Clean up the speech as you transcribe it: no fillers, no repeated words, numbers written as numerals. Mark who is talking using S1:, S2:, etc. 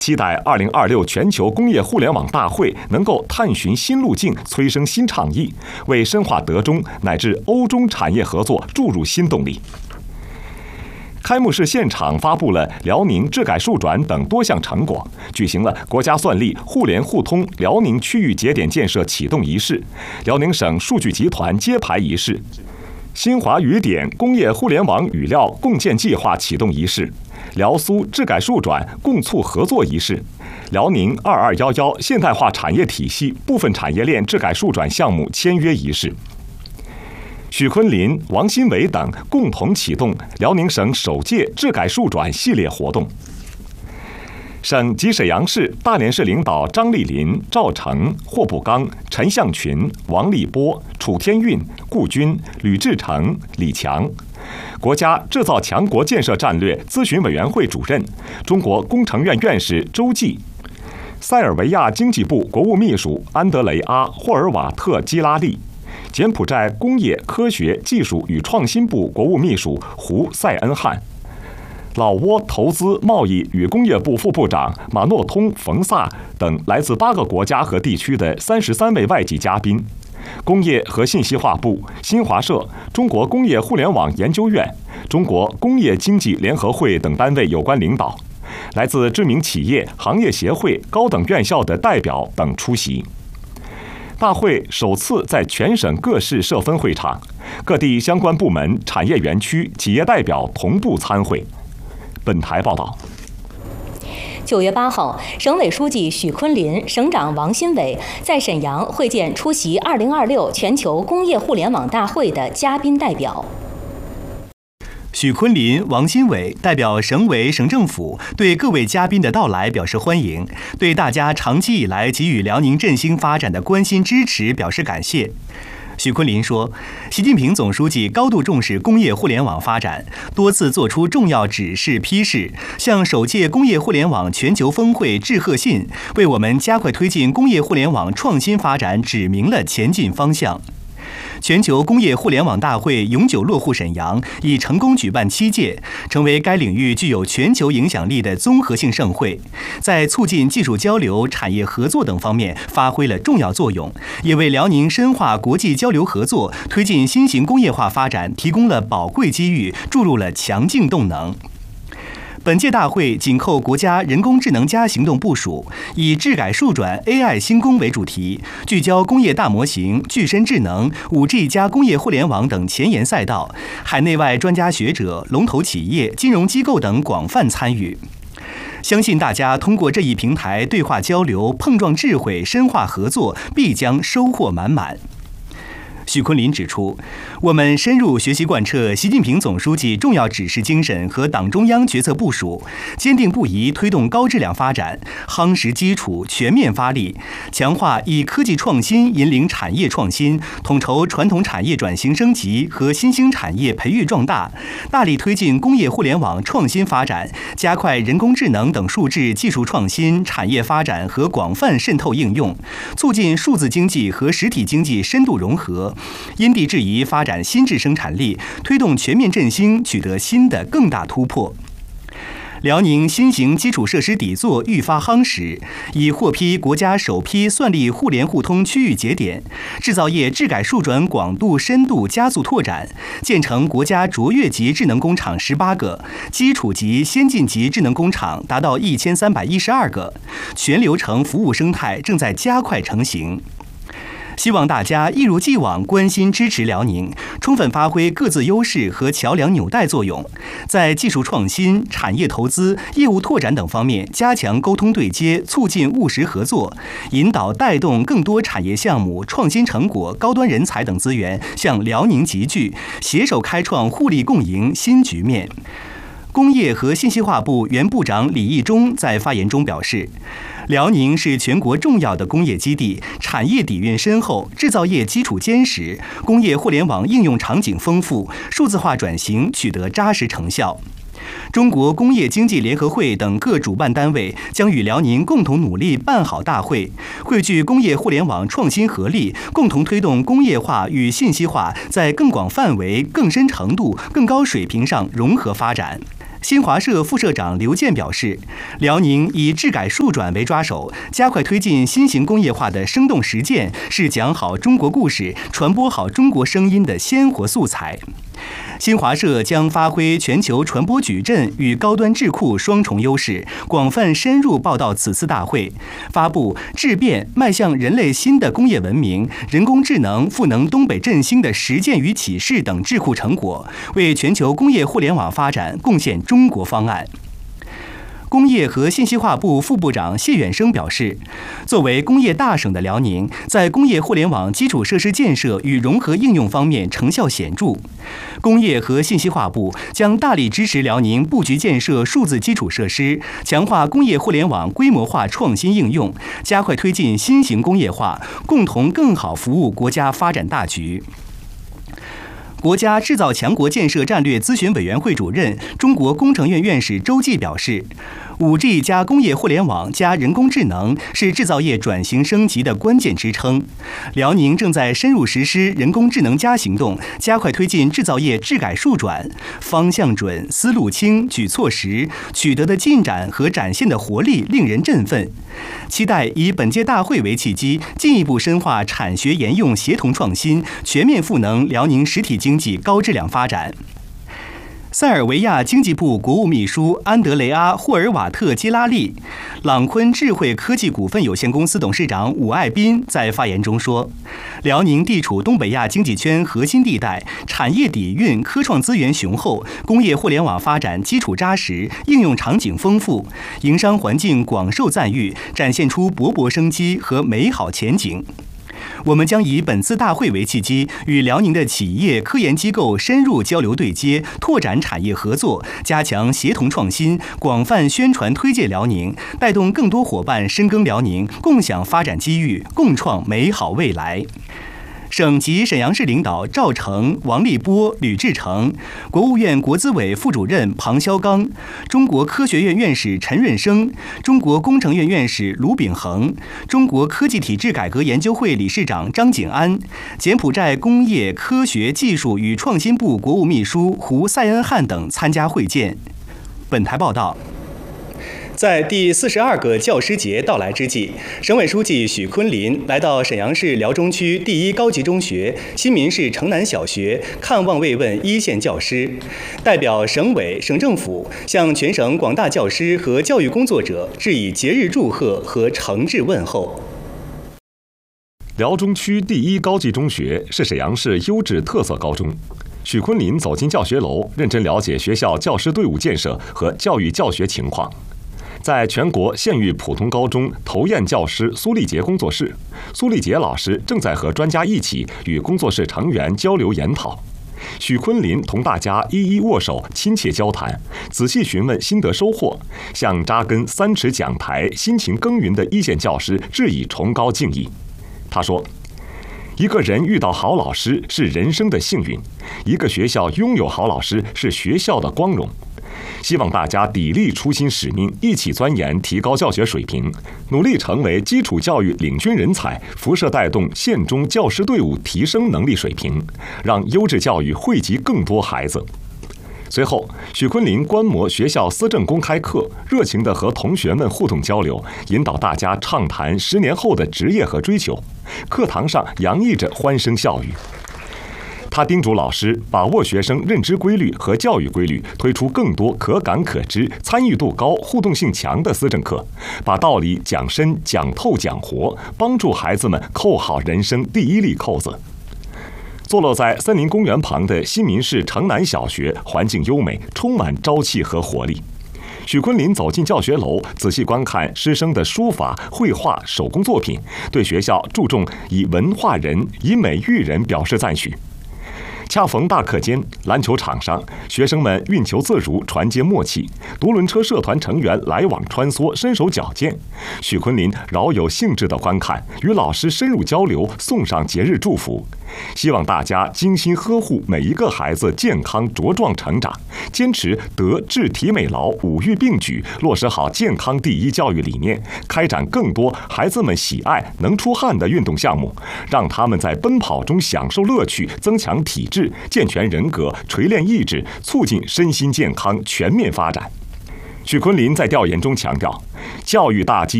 S1: 期待2026全球工业互联网大会能够探寻新路径，催生新倡议，为深化德中乃至欧中产业合作注入新动力。开幕式现场发布了辽宁智改数转等多项成果，举行了国家算力互联互通辽宁区域节点建设启动仪式、辽宁省数据集团揭牌仪式、新华语典工业互联网语料共建计划启动仪式、辽苏智改数转共促合作仪式、辽宁2211现代化产业体系部分产业链智改数转项目签约仪式。许昆林、王新伟等共同启动辽宁省首届智改数转系列活动。省及沈阳市、大连市领导张丽林、赵成、霍步刚、陈向群、王立波、楚天运、顾军、吕志成、李强。国家制造强国建设战略咨询委员会主任、中国工程院院士周济。塞尔维亚经济部国务秘书安德雷阿·霍尔瓦特基拉利。柬埔寨工业、科学、技术与创新部国务秘书胡塞恩汉，老挝投资、贸易与工业部副部长马诺通·冯萨等来自8个国家和地区的33位外籍嘉宾，工业和信息化部、新华社、中国工业互联网研究院、中国工业经济联合会等单位有关领导，来自知名企业、行业协会、高等院校的代表等出席。大会首次在全省各市设分会场，各地相关部门、产业园区、企业代表同步参会。本台报道。
S2: 9月8号，省委书记许昆林、省长王新伟在沈阳会见出席2026全球工业互联网大会的嘉宾代表。
S3: 许昆林、王新伟代表省委省政府对各位嘉宾的到来表示欢迎，对大家长期以来给予辽宁振兴发展的关心支持表示感谢。许昆林说，习近平总书记高度重视工业互联网发展，多次作出重要指示批示，向首届工业互联网全球峰会致贺信，为我们加快推进工业互联网创新发展指明了前进方向。全球工业互联网大会永久落户沈阳，已成功举办7届，成为该领域具有全球影响力的综合性盛会，在促进技术交流、产业合作等方面发挥了重要作用，也为辽宁深化国际交流合作、推进新型工业化发展提供了宝贵机遇，注入了强劲动能。本届大会紧扣国家人工智能加行动部署，以智改数转 AI 新工为主题，聚焦工业大模型、具身智能、5G 加工业互联网等前沿赛道，海内外专家学者、龙头企业、金融机构等广泛参与。相信大家通过这一平台对话交流、碰撞智慧、深化合作，必将收获满满。许昆林指出，我们深入学习贯彻习近平总书记重要指示精神和党中央决策部署，坚定不移推动高质量发展，夯实基础，全面发力，强化以科技创新引领产业创新，统筹传统产业转型升级和新兴产业培育壮大，大力推进工业互联网创新发展，加快人工智能等数质技术创新、产业发展和广泛渗透应用，促进数字经济和实体经济深度融合，因地制宜发展新质生产力，推动全面振兴取得新的更大突破。辽宁新型基础设施底座愈发夯实，已获批国家首批算力互联互通区域节点，制造业智改数转广度深度加速拓展，建成国家卓越级智能工厂18个，基础级先进级智能工厂达到1312个，全流程服务生态正在加快成型。希望大家一如既往关心支持辽宁，充分发挥各自优势和桥梁纽带作用，在技术创新、产业投资、业务拓展等方面加强沟通对接，促进务实合作，引导带动更多产业项目、创新成果、高端人才等资源向辽宁集聚，携手开创互利共赢新局面。工业和信息化部原部长李义忠在发言中表示，辽宁是全国重要的工业基地，产业底蕴深厚，制造业基础坚实，工业互联网应用场景丰富，数字化转型取得扎实成效。中国工业经济联合会等各主办单位将与辽宁共同努力办好大会，汇聚工业互联网创新合力，共同推动工业化与信息化在更广范围、更深程度、更高水平上融合发展。 新华社副社长刘健表示，辽宁以治改数转为抓手，加快推进新型工业化的生动实践，是讲好中国故事、传播好中国声音的鲜活素材。新华社将发挥全球传播矩阵与高端智库双重优势，广泛深入报道此次大会，发布质变迈向人类新的工业文明、人工智能赋能东北振兴的实践与启示等智库成果，为全球工业互联网发展贡献中国方案。工业和信息化部副部长谢远生表示，作为工业大省的辽宁，在工业互联网基础设施建设与融合应用方面成效显著。工业和信息化部将大力支持辽宁布局建设数字基础设施，强化工业互联网规模化创新应用，加快推进新型工业化，共同更好服务国家发展大局。国家制造强国建设战略咨询委员会主任、中国工程院院士周继表示，5G 加工业互联网加人工智能是制造业转型升级的关键支撑。辽宁正在深入实施人工智能加行动，加快推进制造业治改数转，方向准、思路清、举措实，取得的进展和展现的活力令人振奋。期待以本届大会为契机，进一步深化产学研用协同创新，全面赋能辽宁实体经济高质量发展。塞尔维亚经济部国务秘书安德雷阿·霍尔瓦特·基拉利、朗坤智慧科技股份有限公司董事长武爱斌在发言中说，辽宁地处东北亚经济圈核心地带，产业底蕴、科创资源雄厚，工业互联网发展基础扎实，应用场景丰富，营商环境广受赞誉，展现出勃勃生机和美好前景。我们将以本次大会为契机，与辽宁的企业、科研机构深入交流对接，拓展产业合作，加强协同创新，广泛宣传推介辽宁，带动更多伙伴深耕辽宁，共享发展机遇，共创美好未来。省级沈阳市领导赵成、王立波、吕志成，国务院国资委副主任庞肖刚，中国科学院院士陈润生，中国工程院院士卢秉衡，中国科技体制改革研究会理事长张景安，柬埔寨工业科学技术与创新部国务秘书胡塞恩汉等参加会见。本台报道。在第42个教师节到来之际，省委书记许昆林来到沈阳市辽中区第一高级中学新民市城南小学，看望慰问一线教师，代表省委、省政府向全省广大教师和教育工作者致以节日祝贺和诚挚问候。
S1: 辽中区第一高级中学是沈阳市优质特色高中。许昆林走进教学楼，认真了解学校教师队伍建设和教育教学情况。在全国县域普通高中头验教师苏丽杰工作室，苏丽杰老师正在和专家一起与工作室成员交流研讨。许昆林同大家一一握手，亲切交谈，仔细询问心得收获，向扎根3尺讲台、辛勤耕耘的一线教师致以崇高敬意。他说，一个人遇到好老师是人生的幸运，一个学校拥有好老师是学校的光荣。希望大家砥砺初心使命，一起钻研提高教学水平，努力成为基础教育领军人才，辐射带动县中教师队伍提升能力水平，让优质教育惠及更多孩子。随后，许昆林观摩学校思政公开课，热情地和同学们互动交流，引导大家畅谈10年后的职业和追求。课堂上洋溢着欢声笑语。他叮嘱老师把握学生认知规律和教育规律，推出更多可感可知、参与度高、互动性强的思政课，把道理讲深、讲透、讲活，帮助孩子们扣好人生第一粒扣子。坐落在森林公园旁的新民市城南小学，环境优美，充满朝气和活力。许昆林走进教学楼，仔细观看师生的书法、绘画、手工作品，对学校注重以文化人、以美育人表示赞许。恰逢大课间，篮球场上，学生们运球自如，传接默契；独轮车社团成员来往穿梭，身手矫健。许昆林饶有兴致地观看，与老师深入交流，送上节日祝福。希望大家精心呵护每一个孩子健康茁壮成长，坚持德智体美劳5育并举，落实好健康第一教育理念，开展更多孩子们喜爱、能出汗的运动项目，让他们在奔跑中享受乐趣，增强体质， 质，健全人格，锤炼意志，促进身心健康全面发展。许昆林在调研中强调，教育大计